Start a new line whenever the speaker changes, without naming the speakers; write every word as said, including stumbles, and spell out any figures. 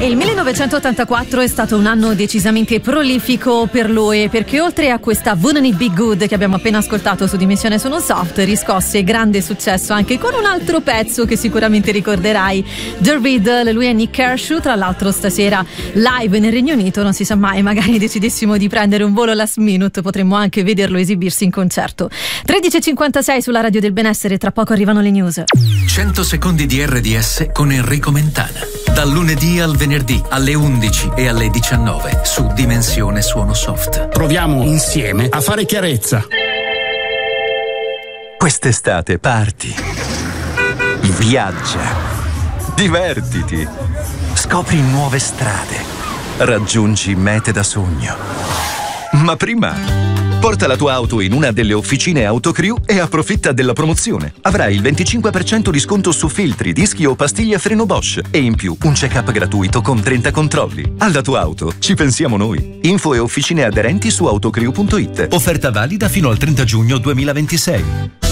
E il millenovecentottantaquattro è stato un anno decisamente prolifico per lui, perché oltre a questa Wouldn't It Be Good che abbiamo appena ascoltato su Dimensione Sono Soft, riscosse grande successo anche con un altro pezzo che sicuramente ricorderai, The Riddle. Lui è Nick Kershaw, tra l'altro stasera live nel Regno Unito, non si sa mai, magari decidessimo di prendere un volo last minute, potremmo anche vederlo esibirsi in concerto. tredici e cinquantasei sulla Radio del Benessere, tra poco arrivano le news.
cento secondi di R D S con Enrico Mentana. Dal lunedì al venerdì alle undici e alle diciannove su Dimensione Suono Soft.
Proviamo insieme a fare chiarezza.
Quest'estate parti, viaggia, divertiti, scopri nuove strade, raggiungi mete da sogno. Ma prima porta la tua auto in una delle officine Autocrew e approfitta della promozione. Avrai il venticinque per cento di sconto su filtri, dischi o pastiglie a freno Bosch e in più un check-up gratuito con trenta controlli. Alla tua auto ci pensiamo noi. Info e officine aderenti su autocrew punto it.
Offerta valida fino al trenta giugno duemilaventisei.